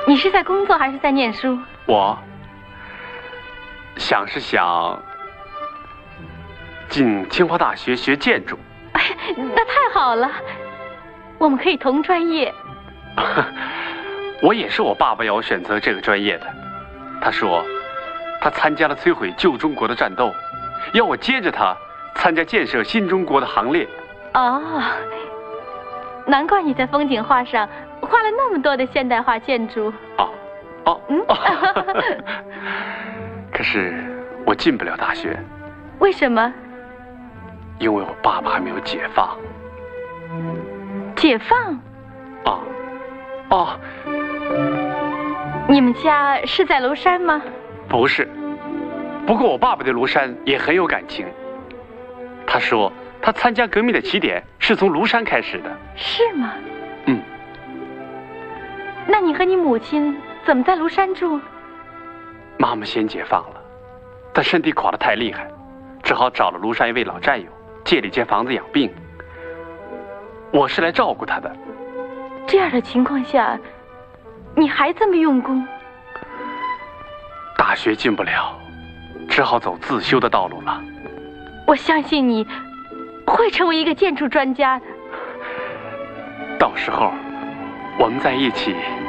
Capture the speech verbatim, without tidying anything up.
你是在工作还是在念书？ 我想是想进清华大学学建筑。 哎，那太好了，我们可以同专业。 我也是我爸爸要我选择这个专业的。他说他参加了摧毁旧中国的战斗，要我接着他参加建设新中国的行列。 哦，难怪你在风景画上画了那么多的现代化建筑。 哦哦嗯。 可是我进不了大学。 为什么？ 因为我爸爸还没有解放。 解放？ 哦哦。 你们家是在庐山吗？ 不是，不过我爸爸对庐山也很有感情。他说他参加革命的起点是从庐山开始的。 是吗？ 嗯。 那你和你母亲怎么在庐山住？ 妈妈先解放了，但身体垮得太厉害，只好找了庐山一位老战友借了一间房子养病。我是来照顾她的。 这样的情况下，你还这么用功？ 大学进不了，只好走自修的道路了。 我相信你会成为一个建筑专家的。 到时候我们在一起